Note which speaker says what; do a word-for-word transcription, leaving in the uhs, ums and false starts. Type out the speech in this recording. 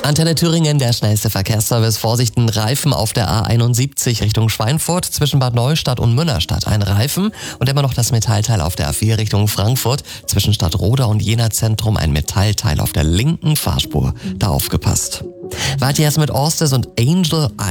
Speaker 1: Antenne Thüringen, der schnellste Verkehrsservice. Vorsicht, ein Reifen auf der A einundsiebzig Richtung Schweinfurt zwischen Bad Neustadt und Münnerstadt. Ein Reifen und immer noch das Metallteil auf der A vier Richtung Frankfurt zwischen Stadtroda und Jena Zentrum. Ein Metallteil auf der linken Fahrspur. Da aufgepasst. Weiter jetzt mit Orsted und Angel